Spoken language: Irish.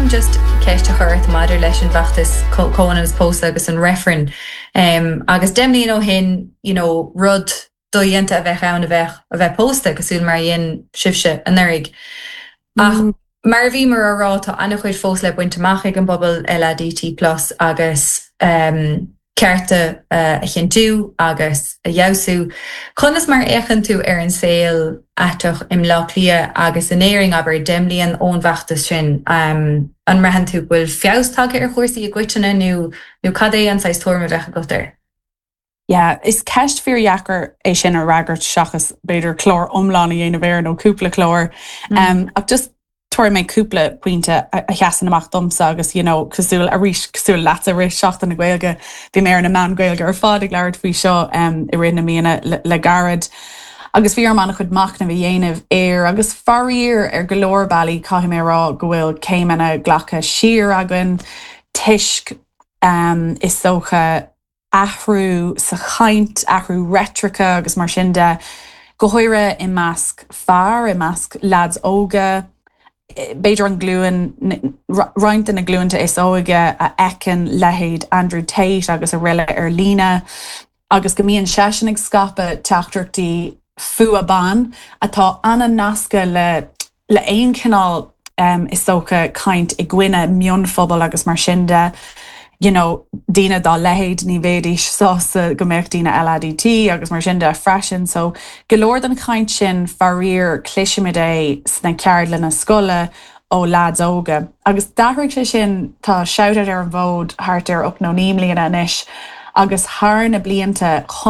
an just ceiste chuirt maidir leis an bheachtas Conan post agus an referin. Agus demlíon ó hin, rud dóianta a bheith ann a bheith posta gosúil mar dhéon sibse an nurig. Ach, mar bhí mar ará tá anna chuid fós le buinteach ag an bobal LADT+ agus cearta a chin tú agus a jausú. Conas mar échan tú ar an saoil atoch im lá lia agus an éing aber demlíon ón bheachtas sin an marhan tú bhfuil fiostácha ar chóirsaí a gcuiteanna nó cad é an sais tuairm a bheith go dar. Ja, is ceist fíorheachar é sin a ragart seachas beidir chlór omláin a dhéanamh ar nó cúpla chlór. Ach just tuair mé cúpla puinte a cheasan amach domsa agus, cosúil a rís cosúil leat a rís seachtain na Gaeilge, bhí mé ar na man Gaeilge ar fád ag leabhart faoi seo i rina míana le garad. Agus bhí armánach chud mach na bhí dhéanamh agus farír ar golóir bailí caithim mé rá go bhfuil céimena ghlacha siar agan, tuisc is socha ahrú sa chaint, ahrú retrica agus mar sin de go háire i measc fear, i measc lads óga, beidir an glúin, roiint na glúinte is óige a ecin lehéid Andrew Tate agus a riile ar lína, agus go mííon sesin ag scape teachtartaí fua ban atá anna nasca le aon cinál is socha caint i gcuine mion phobal agus mar sin de, dína dá lehéid ní bhéadís sása go méocht dína LADT agus mar sin de freisin, so golóir an chaint sin farír cliisiimiid é sna ceard le na scoile ó lads óga. Agus dahraigh sé sin tá seoutad ar an bhód thart ar 8 nó 9 bliana inis agus thar na blianta